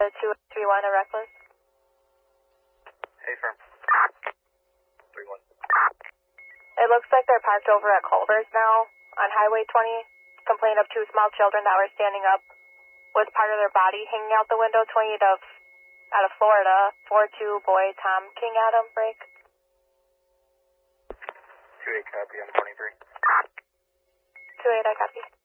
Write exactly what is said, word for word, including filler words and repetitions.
two three one, a reckless. Hey, firm. three one. It looks like they're parked over at Culver's now on Highway twenty. Complaint of two small children that were standing up with part of their body hanging out the window, twenty-eight of, out of Florida. four two boy, Tom King Adam, break. two eight copy on twenty-three. two eight, I copy.